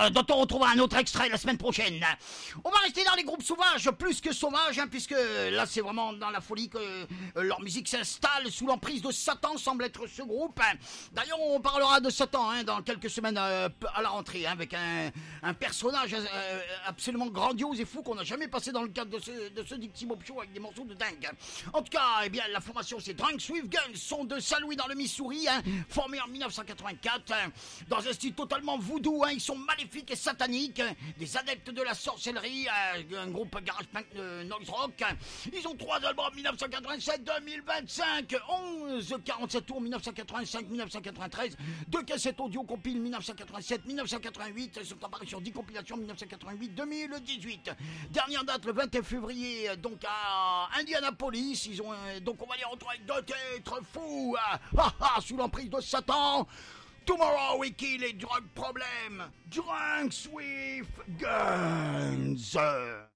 dont on retrouvera un autre extrait la semaine prochaine. On va rester dans les groupes sauvages, plus que sauvages, puisque là c'est vraiment dans la folie que leur musique s'installe sous l'emprise de Satan, semble être ce groupe. D'ailleurs, on parlera de Satan dans quelques semaines à la rentrée, avec un personnage absolument grandiose et fou qu'on n'a jamais passé dans le cadre de ce Dictimob Show avec des morceaux de dingue. En tout cas, eh bien, la formation c'est Drunks with Guns, sont de Saint-Louis dans le Missouri, formés en 1984, dans un style totalement voodoo, ils sont maléfiques et sataniques, des adeptes de la sorcellerie, un groupe garage punk noise rock. Ils ont 3 albums 1987-2025, 47 tours 1985-1993, 2 cassettes audio compile 1987-1988, sont apparus sur 10 compilations 1988-2018. Dernière date le 21 février donc à Indianapolis. Ils ont donc on va les retrouver avec 2 titres fous sous l'emprise de Satan. Tomorrow we kill les drug problem. Drunks with Guns.